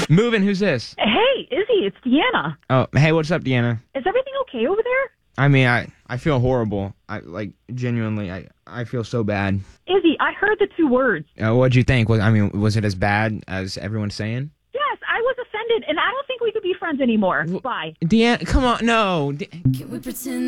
Moving, who's this? Hey, Izzy, it's Deanna. Oh, hey, what's up, Deanna? Is everything okay over there? I mean, I feel horrible. Genuinely, I feel so bad. Izzy, I heard the 2 words. What'd you think? Was it as bad as everyone's saying? Yes, I was offended, and I don't think we could be friends anymore. Bye. Deanna, come on, no. Can we pretend